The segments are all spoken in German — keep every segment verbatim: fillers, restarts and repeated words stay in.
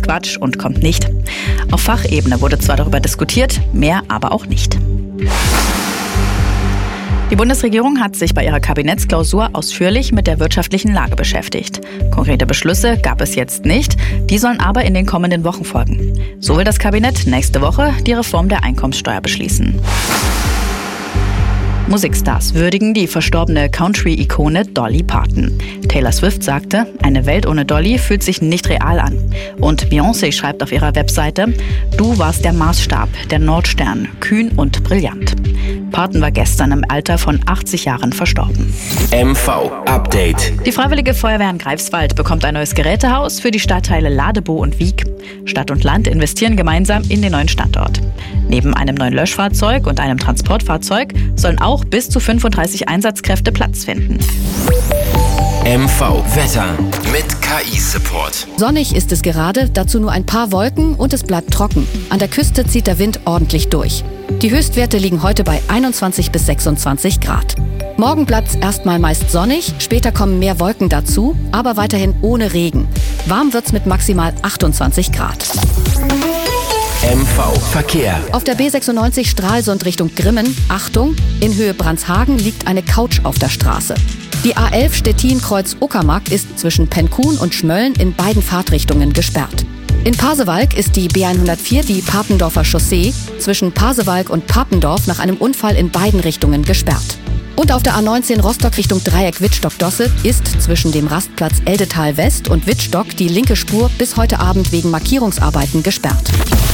Quatsch und kommt nicht. Auf Fachebene wurde zwar darüber diskutiert, mehr aber auch nicht. Die Bundesregierung hat sich bei ihrer Kabinettsklausur ausführlich mit der wirtschaftlichen Lage beschäftigt. Konkrete Beschlüsse gab es jetzt nicht, die sollen aber in den kommenden Wochen folgen. So will das Kabinett nächste Woche die Reform der Einkommenssteuer beschließen. Musikstars würdigen die verstorbene Country-Ikone Dolly Parton. Taylor Swift sagte, eine Welt ohne Dolly fühlt sich nicht real an. Und Beyoncé schreibt auf ihrer Webseite, du warst der Maßstab, der Nordstern, kühn und brillant. Parton war gestern im Alter von achtzig Jahren verstorben. M V Update. Die Freiwillige Feuerwehr in Greifswald bekommt ein neues Gerätehaus für die Stadtteile Ladebow und Wiek. Stadt und Land investieren gemeinsam in den neuen Standort. Neben einem neuen Löschfahrzeug und einem Transportfahrzeug sollen auch bis zu fünfunddreißig Einsatzkräfte Platz finden. M V Wetter mit K I-Support. Sonnig ist es gerade, dazu nur ein paar Wolken und es bleibt trocken. An der Küste zieht der Wind ordentlich durch. Die Höchstwerte liegen heute bei einundzwanzig bis sechsundzwanzig Grad. Morgen bleibt es erstmal meist sonnig, später kommen mehr Wolken dazu, aber weiterhin ohne Regen. Warm wird's mit maximal achtundzwanzig Grad. M V Verkehr. Auf der B sechsundneunzig Stralsund Richtung Grimmen, Achtung, in Höhe Brandshagen liegt eine Couch auf der Straße. Die A elf Stettin-Kreuz-Uckermark ist zwischen Penkhuhn und Schmölln in beiden Fahrtrichtungen gesperrt. In Pasewalk ist die B hundertvier, die Papendorfer Chaussee, zwischen Pasewalk und Papendorf nach einem Unfall in beiden Richtungen gesperrt. Und auf der A neunzehn Rostock Richtung Dreieck Wittstock-Dosse ist zwischen dem Rastplatz Eldetal West und Wittstock die linke Spur bis heute Abend wegen Markierungsarbeiten gesperrt.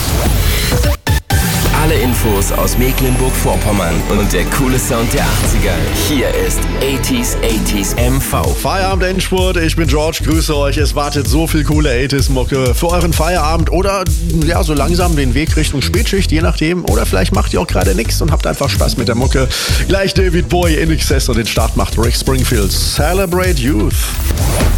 Alle Infos aus Mecklenburg-Vorpommern und der coole Sound der achtziger. Hier ist achtziger achtziger M V. Feierabend Endspurt, ich bin George, grüße euch. Es wartet so viel coole achtziger-Mucke für euren Feierabend oder ja, so langsam den Weg Richtung Spätschicht, je nachdem. Oder vielleicht macht ihr auch gerade nichts und habt einfach Spaß mit der Mucke. Gleich David Bowie in Excess und den Start macht Rick Springfield. Celebrate Youth.